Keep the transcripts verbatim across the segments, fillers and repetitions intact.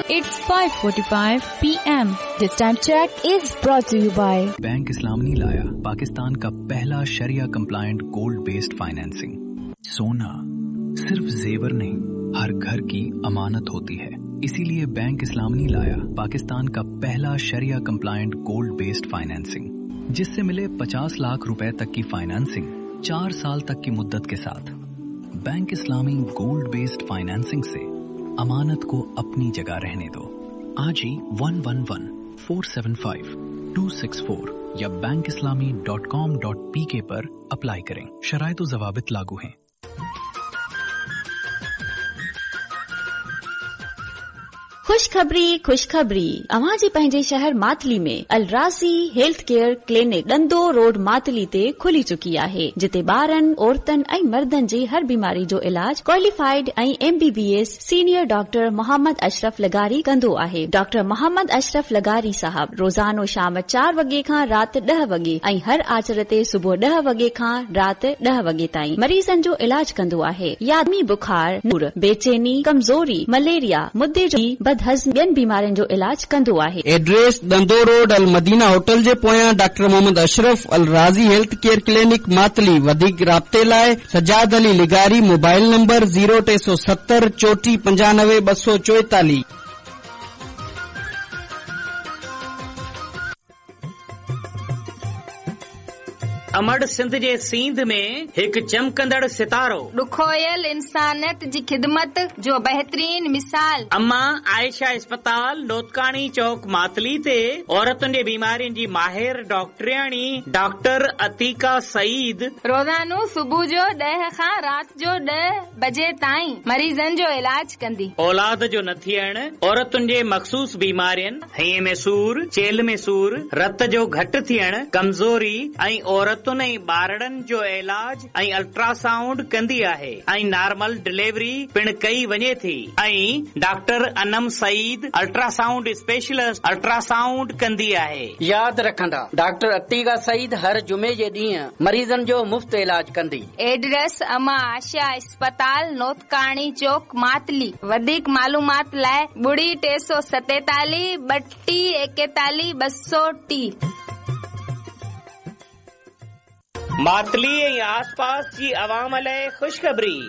It's five forty-five p m This time check is brought to you by bank इस्लाम नहीं लाया पाकिस्तान का पहला शरिया compliant gold based financing. सोना सिर्फ जेवर नहीं, हर घर की अमानत होती है, इसीलिए बैंक इस्लाम नहीं लाया पाकिस्तान का पहला शरिया कंप्लायंट गोल्ड बेस्ड फाइनेंसिंग, जिससे मिले पचास लाख रुपए तक की फाइनेंसिंग चार साल तक की मुद्दत के साथ। बैंक इस्लामी गोल्ड बेस्ड फाइनेंसिंग से अमानत को अपनी जगह रहने दो। आज ही one one one four seven five two six four या बैंक इस्लामी डॉट कॉम डॉट पी के पर अप्लाई करें। शराइत व ज़वाबित लागू हैं। खुशखबरी खुशखबरी अवां जे पंहिंजे शहर मातली में अलराज़ी health care clinic डंदो road Matali ते खुली चुकी आहे, जिते ॿारनि औरतनि ऐं मर्दनि जी हर बीमारी जो इलाज क्वालिफाइड ऐं MBBS senior doctor Mohammad Ashraf लगारी कंदो आहे। डॉक्टर मोहम्मद अशरफ लगारी साहब रोज़ानो शाम चार वगे खां राति ॾह वगे ऐं हर आचर ते सुबुह ॾह वगे खां राति ॾह वगे ताईं मरीज़नि जो इलाज कंदो आहे। यादमी बुखार, नूर, बेचैनी, कमज़ोरी, मलेरिया, मुद्दे जी हज़म ॿियनि बीमारियुनि जो इलाज कंदो आहे। एड्रेस डंदो रोड अल मदीना होटल जे पोयां डॉक्टर मोहम्मद अशरफ अल राज़ी हेल्थ केयर क्लिनिक मातली। वधीक राब्ते लाइ Sajjad Ali लिगारी mobile number zero टे सौ सत्तर चोटी पंजानवे ॿ सौ चोएतालीह। अमड़ सिंध जे सींध में हिकु चमकंदड़ सितारो, ॾुखोयल इंसानियत जी ख़िदमत जो बहितरीन मिसाल। अम्मा आयशा अस्पताल लोतकानी चौक मातली ते औरतुनि जे बीमारियुनि जी माहिर डॉक्टरियाणी डॉक्टर अतीका सईद रोज़ानो सुबुह जो ॾह खां राति जो ॾह बजे ताईं मरीज़नि जो इलाज कंदी। औलाद जो न थियण, औरतुनि जे मख़सूस बीमारियुनि, हईअ में सूर, चेल में सूर, रत जो घटि थियण, कमज़ोरी ऐं औरत ॿारड़नि जो इलाज ऐं अल्ट्रासाउंड कंदी आहे ऐं नॉर्मल डिलीवरी पिण कई वञे थी। ऐं doctor Anam Saeed ultrasound specialist ultrasound कंदी आहे। यादि रखंदा डॉक्टर अतीका सईद हर जुमे जे ॾींहुं मरीज़नि जो मुफ़्त इलाज कंदी। एड्रेस अमा आशा अस्पताल नोतकाणी चौक मातली। वधीक मालूमात लाइ ॿुड़ी टे सौ सतेतालीह ॿटी एकतालीह ॿ सौ टी। मातली ऐं आसपास जी अवाम लाइ खुशखबरी।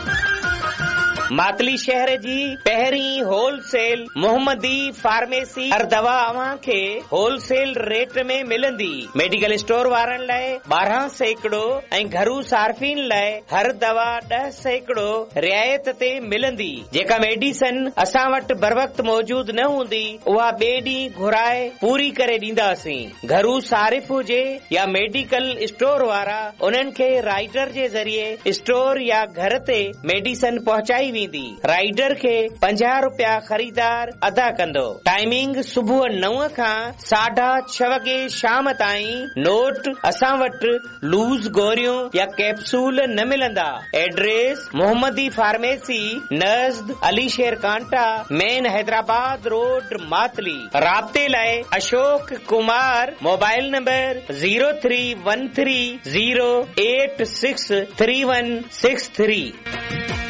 मातली शहर जी पहिरीं होलसेल मोहम्मदी फार्मेसी हर दवा अवां खे होलसेल रेट में मिलंदी। मेडिकल स्टोर वारनि लाइ ॿारहं सैकड़ो ऐं घरू सार्फिन लाइ हर दवा ॾह सैकड़ो रियायत ते मिलंदी। जेका मेडिसन असां वटि बर वक्त मौजूद न हूंदी उहा ॿिए ॾींहुं घुराए पूरी करे ॾींदासीं। घरू सारिफ हुजे या मेडिकल स्टोर वारा उन्हनि खे राइडर जे ज़रिए स्टोर या घर ते मेडिसन पहुचाई वेंदी। राइडर खे पंजाह रुपया ख़रीदार अदा कंदो। टाइमिंग सुबुह नव खां साढा छह वगे शाम ताईं। नोट असां वटि लूज़ गोरियूं या कैप्सूल न मिलंदा। एड्रेस मोहम्मदी फार्मेसी नज़द अली शेर कांटा मेन हैदराबाद रोड मातली। राब्ते लाइ Ashok Kumar mobile number zero three one three zero eight six three one six three.